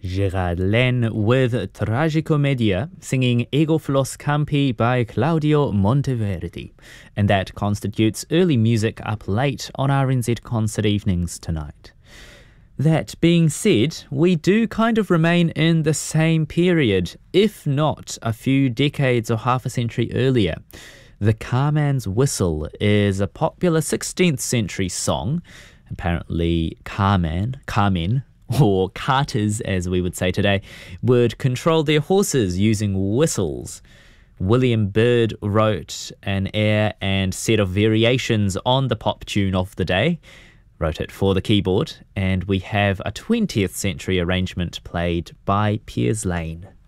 Gerard Len with Tragicomedia, singing Ego Flos Campi by Claudio Monteverdi. And that constitutes early music up late on RNZ Concert evenings tonight. That being said, we do kind of remain in the same period, if not a few decades or half a century earlier. The Carman's Whistle is a popular 16th century song. Apparently Carmen, or carters as we would say today, would control their horses using whistles. William Byrd wrote an air and set of variations on the pop tune of the day, wrote it for the keyboard, and we have a 20th century arrangement played by Piers Lane.